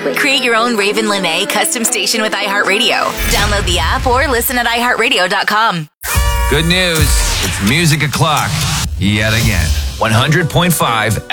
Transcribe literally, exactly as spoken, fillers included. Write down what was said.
Create your own Raven Lene custom station with iHeartRadio. Download the app or listen at i heart radio dot com. Good news. It's music o'clock yet again. one hundred point five